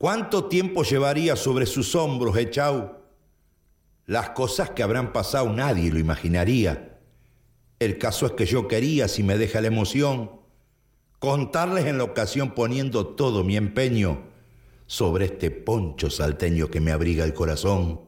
¿Cuánto tiempo llevaría sobre sus hombros echao? Las cosas que habrán pasado nadie lo imaginaría. El caso es que yo quería, si me deja la emoción, contarles en la ocasión poniendo todo mi empeño sobre este poncho salteño que me abriga el corazón.